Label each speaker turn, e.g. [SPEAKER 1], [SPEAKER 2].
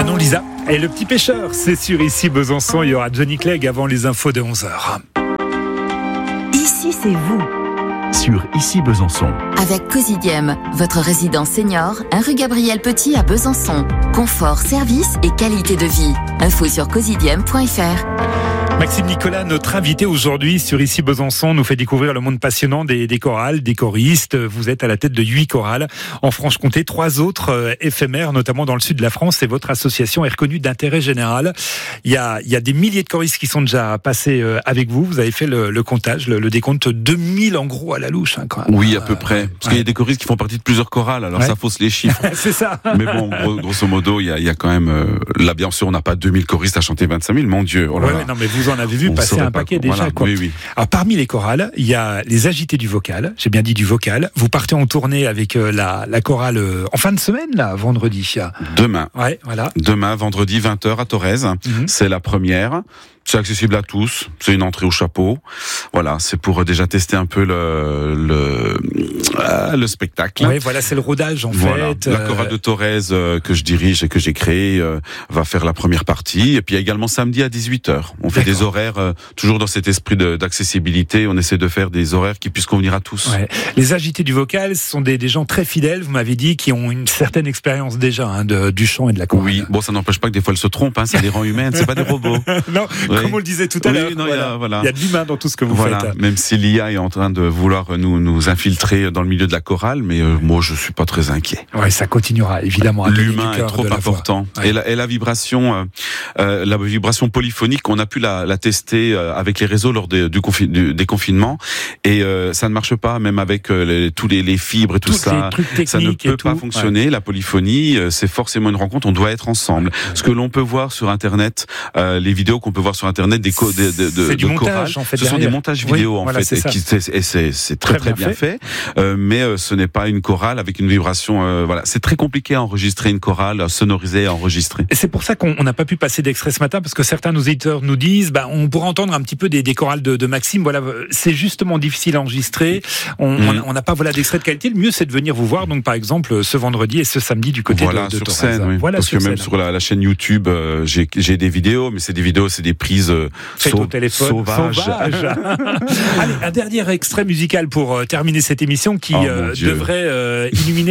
[SPEAKER 1] Manon Lisa et le petit pêcheur, c'est sur Ici Besançon. Il y aura Johnny Clegg avant les infos de 11h.
[SPEAKER 2] Ici, c'est vous.
[SPEAKER 3] Sur Ici Besançon.
[SPEAKER 2] Avec Cosidiem, votre résidence senior, 1 rue Gabriel Petit à Besançon. Confort, service et qualité de vie. Info sur cosidiem.fr.
[SPEAKER 1] Maxime Nicolas, notre invité aujourd'hui sur Ici Besançon, nous fait découvrir le monde passionnant des chorales, des choristes. Vous êtes à la tête de 8 chorales en Franche-Comté, 3 autres éphémères, notamment dans le sud de la France. Et votre association est reconnue d'intérêt général. Il y a des milliers de choristes qui sont déjà passés avec vous. Vous avez fait le comptage, le décompte, 2000 en gros à la louche. Hein, quand même.
[SPEAKER 4] Oui, à peu près. Parce qu'il y a des choristes qui font partie de plusieurs chorales, alors ça fausse les chiffres.
[SPEAKER 1] C'est ça.
[SPEAKER 4] Mais bon, grosso modo, il y a quand même... là, bien sûr, on n'a pas 2000 choristes à chanter 25 000, mon Dieu. Oh là là.
[SPEAKER 1] Non, mais vous en avez vu
[SPEAKER 4] On
[SPEAKER 1] passer un paquet déjà.
[SPEAKER 4] Voilà.
[SPEAKER 1] Quoi.
[SPEAKER 4] Oui.
[SPEAKER 1] Alors, parmi les chorales, il y a les agités du vocal. J'ai bien dit du vocal. Vous partez en tournée avec la chorale en fin de semaine, là, vendredi.
[SPEAKER 4] Demain.
[SPEAKER 1] Ouais, voilà.
[SPEAKER 4] Demain, vendredi, 20h à Thorez. C'est la première. C'est accessible à tous. C'est une entrée au chapeau. Voilà, c'est pour déjà tester un peu le spectacle.
[SPEAKER 1] Oui, voilà, c'est le rodage en fait.
[SPEAKER 4] La chorale de Thorez que je dirige et que j'ai créée va faire la première partie. Et puis il y a également samedi à 18h. On fait des horaires toujours dans cet esprit d'accessibilité. On essaie de faire des horaires qui puissent convenir à tous.
[SPEAKER 1] Ouais. Les agités du vocal, ce sont des gens très fidèles. Vous m'avez dit qui ont une certaine expérience déjà du chant et de la chorale.
[SPEAKER 4] Oui, bon, ça n'empêche pas que des fois elles se trompent. Ça les rend humaines. C'est pas des robots.
[SPEAKER 1] Non. Comme on le disait tout à l'heure, il y a de l'humain dans tout ce que vous faites.
[SPEAKER 4] Même si l'IA est en train de vouloir nous infiltrer dans le milieu de la chorale, mais moi je suis pas très inquiet.
[SPEAKER 1] Ouais, ça continuera évidemment. À
[SPEAKER 4] l'humain est trop important. Ouais. Et la vibration polyphonique, on a pu la tester avec les réseaux lors des confinements, et ça ne marche pas, même avec tous les fibres et tout ça. Ça ne peut pas fonctionner. Ouais. La polyphonie, c'est forcément une rencontre. On doit être ensemble. Ce que l'on peut voir sur Internet, les vidéos qu'on peut voir sur Internet de chorales,
[SPEAKER 1] en fait,
[SPEAKER 4] ce sont des montages vidéo en fait, et c'est très bien fait. Mais ce n'est pas une chorale avec une vibration. C'est très compliqué à enregistrer une chorale, à sonoriser, à enregistrer.
[SPEAKER 1] Et c'est pour ça qu'on n'a pas pu passer d'extrait ce matin, parce que certains de nos éditeurs nous disent, on pourra entendre un petit peu des chorales de Maxime. Voilà, c'est justement difficile à enregistrer. On n'a pas d'extrait de qualité. Le mieux, c'est de venir vous voir. Donc, par exemple, ce vendredi et ce samedi du côté de
[SPEAKER 4] sur
[SPEAKER 1] Thorez.
[SPEAKER 4] Scène. Oui. Parce que même sur la chaîne YouTube, j'ai des vidéos, mais c'est des prises
[SPEAKER 1] au téléphone.
[SPEAKER 4] Sauvages.
[SPEAKER 1] Allez, un dernier extrait musical pour terminer cette émission qui devrait illuminer